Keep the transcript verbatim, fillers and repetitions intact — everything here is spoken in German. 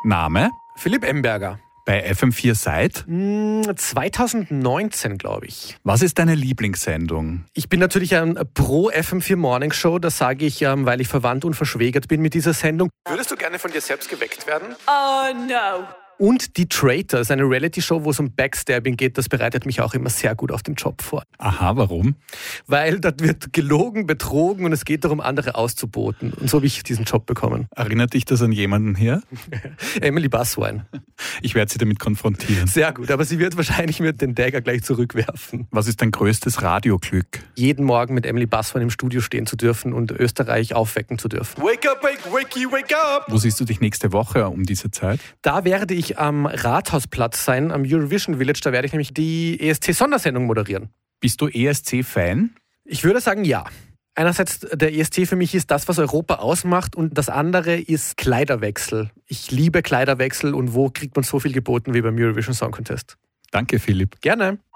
Name? Philipp Emberger. Bei F M vier seit? zwanzig neunzehn, glaube ich. Was ist deine Lieblingssendung? Ich bin natürlich ein Pro F M vier Morning Show. Das sage ich, weil ich verwandt und verschwägert bin mit dieser Sendung. Würdest du gerne von dir selbst geweckt werden? Oh no. Und die Traitors, eine Reality-Show, wo es um Backstabbing geht, das bereitet mich auch immer sehr gut auf den Job vor. Aha, warum? Weil dort wird gelogen, betrogen und es geht darum, andere auszuboten. Und so habe ich diesen Job bekommen. Erinnert dich das an jemanden hier? Emily Basswein. Ich werde sie damit konfrontieren. Sehr gut, aber sie wird wahrscheinlich mir den Dagger gleich zurückwerfen. Was ist dein größtes Radioglück? Jeden Morgen mit Emily Basswein im Studio stehen zu dürfen und Österreich aufwecken zu dürfen. Wake up, wake, wakey, wake up! Wo siehst du dich nächste Woche um diese Zeit? Da werde ich am Rathausplatz sein, am Eurovision Village. Da werde ich nämlich die E S C-Sondersendung moderieren. Bist du E S C-Fan? Ich würde sagen, ja. Einerseits, der E S C für mich ist das, was Europa ausmacht, und das andere ist Kleiderwechsel. Ich liebe Kleiderwechsel, und wo kriegt man so viel geboten wie beim Eurovision Song Contest? Danke, Philipp. Gerne.